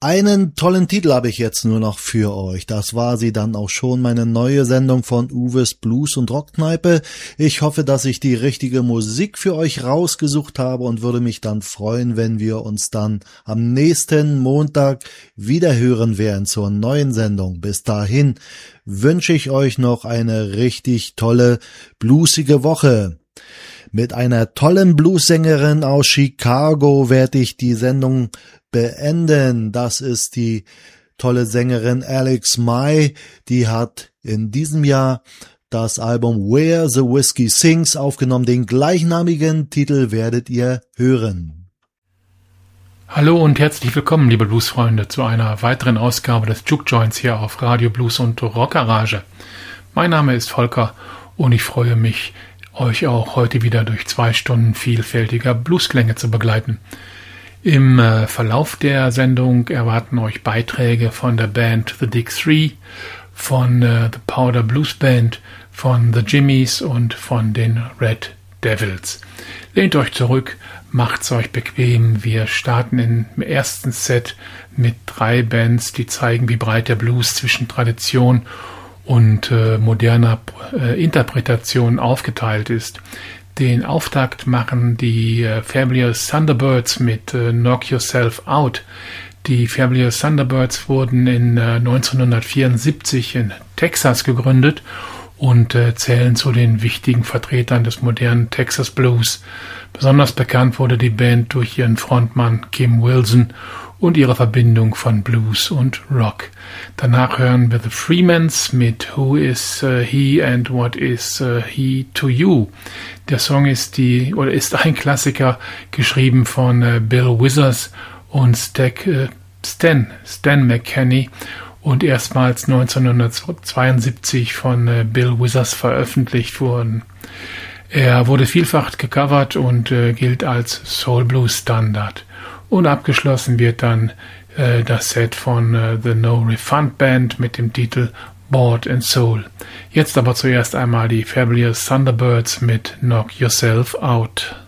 Einen tollen Titel habe ich jetzt nur noch für euch. Das war sie dann auch schon, meine neue Sendung von Uwes Blues- und Rockkneipe. Ich hoffe, dass ich die richtige Musik für euch rausgesucht habe und würde mich dann freuen, wenn wir uns dann am nächsten Montag wieder hören werden zur neuen Sendung. Bis dahin wünsche ich euch noch eine richtig tolle, bluesige Woche. Mit einer tollen Bluessängerin aus Chicago werde ich die Sendung beenden. Das ist die tolle Sängerin Alex May. Die hat in diesem Jahr das Album Where the Whiskey Sings aufgenommen. Den gleichnamigen Titel werdet ihr hören. Hallo und herzlich willkommen, liebe Bluesfreunde, zu einer weiteren Ausgabe des Juke Joints hier auf Radio Blues und Rockgarage. Mein Name ist Volker und ich freue mich, euch auch heute wieder durch 2 Stunden vielfältiger Bluesklänge zu begleiten. Im Verlauf der Sendung erwarten euch Beiträge von der Band The Dick Three, von The Powder Blues Band, von The Jimmies und von den Red Devils. Lehnt euch zurück, macht's euch bequem. Wir starten im ersten Set mit 3 Bands, die zeigen, wie breit der Blues zwischen Tradition und moderner Interpretation aufgeteilt ist. Den Auftakt machen die Fabulous Thunderbirds mit Knock Yourself Out. Die Fabulous Thunderbirds wurden in 1974 in Texas gegründet und zählen zu den wichtigen Vertretern des modernen Texas Blues. Besonders bekannt wurde die Band durch ihren Frontmann Kim Wilson und ihre Verbindung von Blues und Rock. Danach hören wir The Freemans mit Who is He and What is He to You. Der Song ist ein Klassiker, geschrieben von Bill Withers und Stan McKenney und erstmals 1972 von Bill Withers veröffentlicht worden. Er wurde vielfach gecovert und gilt als Soul Blues Standard. Und abgeschlossen wird dann das Set von The No Refund Band mit dem Titel Bought and Soul. Jetzt aber zuerst einmal die Fabulous Thunderbirds mit Knock Yourself Out.